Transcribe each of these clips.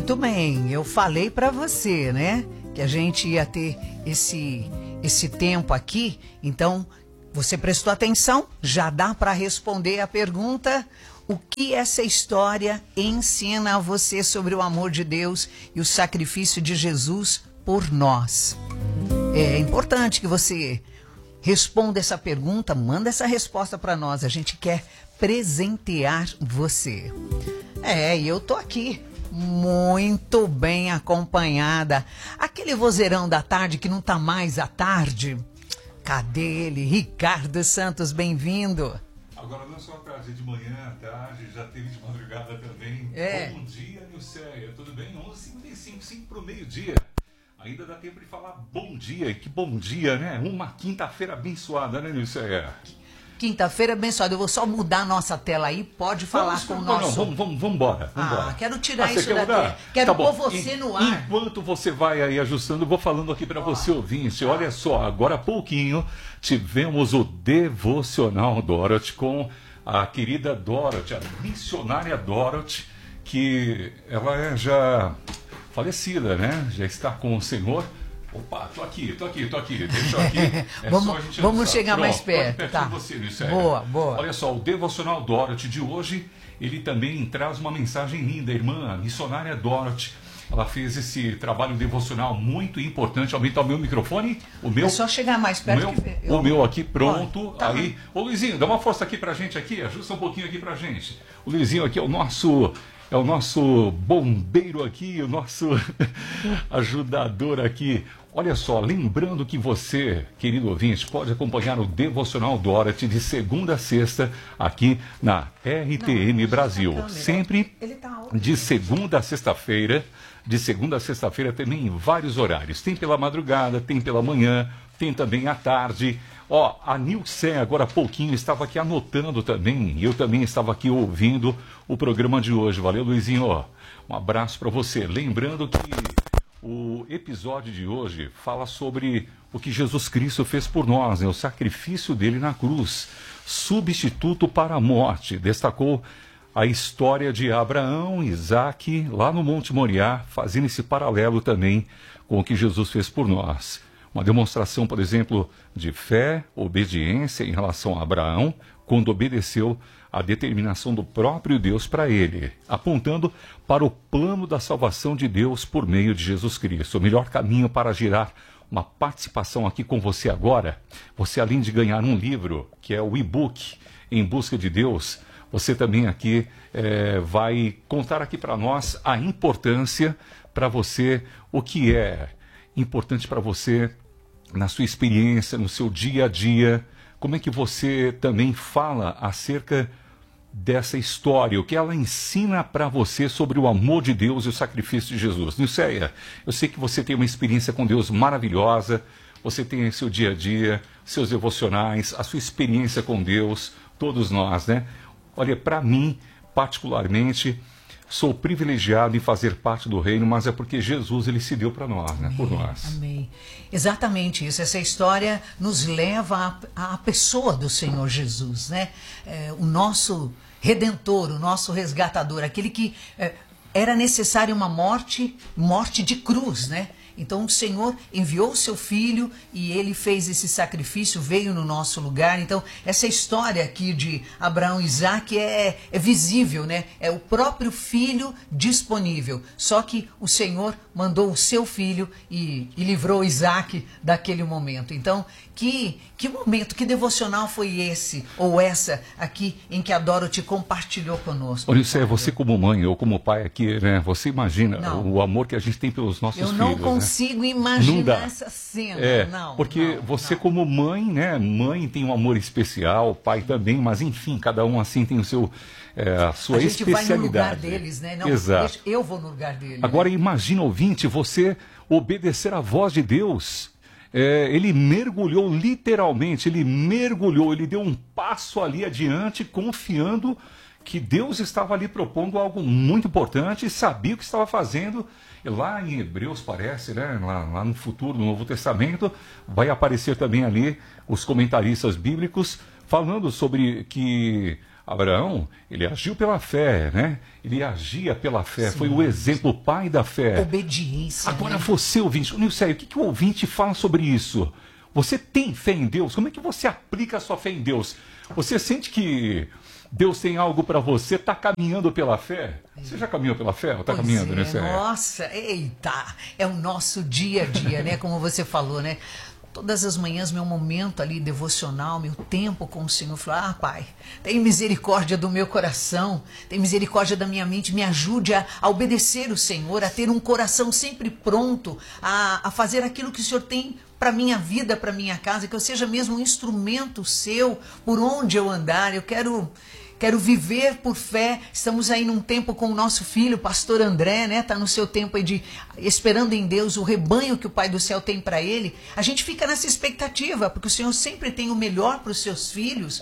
Muito bem, eu falei para você, né, que a gente ia ter esse tempo aqui, então você prestou atenção? Já dá para responder a pergunta: o que essa história ensina a você sobre o amor de Deus e o sacrifício de Jesus por nós? É importante que você responda essa pergunta, manda essa resposta para nós, a gente quer presentear você. E eu tô aqui muito bem acompanhada. Aquele vozeirão da tarde que não tá mais à tarde, cadê ele? Ricardo Santos, bem-vindo. Agora não é só à tarde, de manhã, à tarde, já teve de madrugada também. Bom dia, Nilceia, tudo bem? 11h55, 5 para o meio-dia. Ainda dá tempo de falar bom dia, e que bom dia, né? Uma quinta-feira abençoada, né, Nilceia? Quinta-feira abençoada. Eu vou só mudar a nossa tela aí, pode falar com o nosso... Não, vamos embora. Quero tirar isso daqui. Quero pôr você no ar. Enquanto você vai aí ajustando, eu vou falando aqui para você, ouvinte. Olha só, agora há pouquinho tivemos o Devocional Dorothy com a querida Dorothy, a missionária Dorothy, que ela é já falecida, né? Já está com o Senhor. Opa, tô aqui. Deixa eu aqui. Vamos chegar mais perto. Tá. Você, boa. Olha só, o Devocional Dorothy de hoje, ele também traz uma mensagem linda. A irmã missionária Dorothy, ela fez esse trabalho devocional muito importante. Aumentar o meu microfone. O meu, é só chegar mais perto. O meu aqui pronto. Tá. Aí, ô Luizinho, dá uma força aqui pra gente aqui. Ajusta um pouquinho aqui pra gente. O Luizinho aqui é o nosso bombeiro aqui, o nosso ajudador aqui. Olha só, lembrando que você, querido ouvinte, pode acompanhar o Devocional Dorothy de segunda a sexta aqui na RTM Brasil. Sempre de segunda a sexta-feira. De segunda a sexta-feira também em vários horários. Tem pela madrugada, tem pela manhã, tem também à tarde. Ó, a Nilce agora há pouquinho estava aqui anotando também, e eu também estava aqui ouvindo o programa de hoje. Valeu, Luizinho. Um abraço para você. Lembrando que o episódio de hoje fala sobre o que Jesus Cristo fez por nós, né? O sacrifício dele na cruz, substituto para a morte. Destacou a história de Abraão, Isaac, lá no Monte Moriá, fazendo esse paralelo também com o que Jesus fez por nós. Uma demonstração, por exemplo, de fé, obediência em relação a Abraão, quando obedeceu à determinação do próprio Deus para ele, apontando para o plano da salvação de Deus por meio de Jesus Cristo. O melhor caminho para gerar uma participação aqui com você agora, você além de ganhar um livro, que é o e-book Em Busca de Deus, você também aqui vai contar aqui para nós a importância para você, o que é importante para você na sua experiência, no seu dia a dia, como é que você também fala acerca dessa história, o que ela ensina para você sobre o amor de Deus e o sacrifício de Jesus. Nilceia, eu sei que você tem uma experiência com Deus maravilhosa, você tem seu dia a dia, seus devocionais, a sua experiência com Deus, todos nós, né? Olha, para mim, particularmente, sou privilegiado em fazer parte do reino, mas é porque Jesus ele se deu para nós, né? Por nós. Amém. Exatamente isso. Essa história nos leva à pessoa do Senhor Jesus, né? O nosso Redentor, o nosso resgatador, aquele que era necessária uma morte de cruz, né? Então o Senhor enviou o seu Filho e ele fez esse sacrifício, veio no nosso lugar. Então essa história aqui de Abraão e Isaac é visível, né? É o próprio Filho disponível. Só que o Senhor mandou o seu Filho e livrou Isaac daquele momento. Então que momento, que devocional foi esse ou essa aqui em que a Dorothy compartilhou conosco? Olha, isso é você como mãe ou como pai aqui, né? Você imagina o amor que a gente tem pelos nossos filhos. Eu não consigo imaginar essa cena. Porque você como mãe, né? Mãe tem um amor especial, pai também, mas enfim, cada um assim tem o seu, a sua especialidade. A gente vai no lugar deles, né? Não, exato. Eu vou no lugar deles. Agora né? Imagina, ouvinte, você obedecer à voz de Deus. Ele mergulhou literalmente, ele deu um passo ali adiante, confiando que Deus estava ali propondo algo muito importante e sabia o que estava fazendo. E lá em Hebreus parece, né, lá no futuro, no Novo Testamento, vai aparecer também ali os comentaristas bíblicos falando sobre que Abraão, ele agiu pela fé, né? Ele agia pela fé, foi o exemplo, o pai da fé. Obediência. Agora né? você, ouvinte, Nilceia, o que o ouvinte fala sobre isso? Você tem fé em Deus? Como é que você aplica a sua fé em Deus? Você sente que Deus tem algo para você, está caminhando pela fé? Você já caminhou pela fé ou está caminhando, Nilceia? Nossa, eita, é o nosso dia a dia, né? Como você falou, né? Todas as manhãs, meu momento ali devocional, meu tempo com o Senhor, falar, Pai, tem misericórdia do meu coração, tem misericórdia da minha mente, me ajude a obedecer o Senhor, a ter um coração sempre pronto, a fazer aquilo que o Senhor tem para minha vida, para minha casa, que eu seja mesmo um instrumento seu, por onde eu andar, eu quero viver por fé. Estamos aí num tempo com o nosso filho, pastor André, né? Tá no seu tempo aí de esperando em Deus o rebanho que o Pai do Céu tem para ele. A gente fica nessa expectativa, porque o Senhor sempre tem o melhor para os seus filhos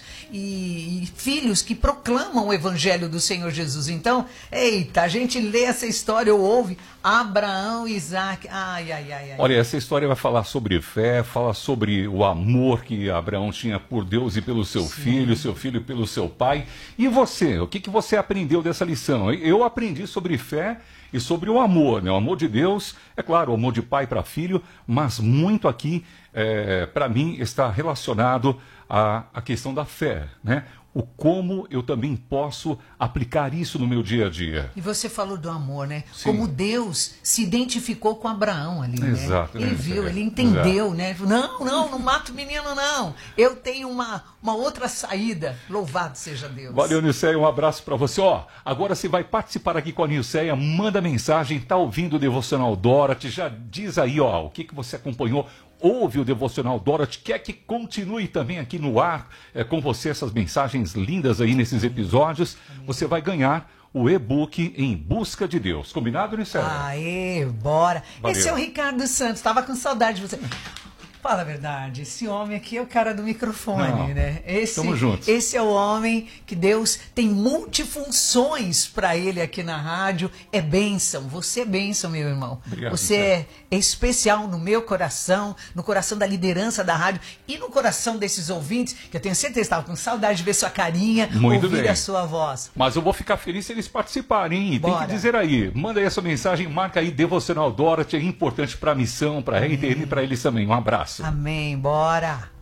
e filhos que proclamam o evangelho do Senhor Jesus. Então, eita, a gente lê essa história ou ouve Abraão e Isaac. Ai. Olha, essa história vai falar sobre fé, fala sobre o amor que Abraão tinha por Deus e pelo seu filho pelo seu pai. E você, o que você aprendeu dessa lição? Eu aprendi sobre fé e sobre o amor, né? O amor de Deus, é claro, o amor de pai para filho, mas muito aqui, para mim, está relacionado à questão da fé, né? O como eu também posso aplicar isso no meu dia a dia. E você falou do amor, né? Sim. Como Deus se identificou com Abraão ali, né? Exato, Ele né? viu, ele entendeu, né? Não mata o menino, não. Eu tenho uma outra saída. Louvado seja Deus. Valeu, Nilceia, um abraço para você. Ó, agora você vai participar aqui com a Nilceia, manda mensagem, tá ouvindo o Devocional Dorothy, já diz aí, ó, o que você acompanhou. Ouve o Devocional Dorothy, quer que continue também aqui no ar com você essas mensagens lindas aí nesses episódios, você vai ganhar o e-book Em Busca de Deus. Combinado, Nilceia? Aê, bora. Valeu. Esse é o Ricardo Santos, estava com saudade de você. Fala a verdade, esse homem aqui é o cara do microfone, Não, né? tamo juntos. Esse é o homem que Deus tem multifunções para ele aqui na rádio. É bênção, você é bênção, meu irmão. Obrigado, você é especial no meu coração, no coração da liderança da rádio e no coração desses ouvintes, que eu tenho certeza que estavam com saudade de ver sua carinha, Muito ouvir bem. a sua voz. Mas eu vou ficar feliz se eles participarem, hein? Tem Bora. que dizer aí, manda aí essa mensagem, marca aí Devocional Dorothy, é importante para a missão, para a RTM e para eles também. Um abraço. Amém, bora.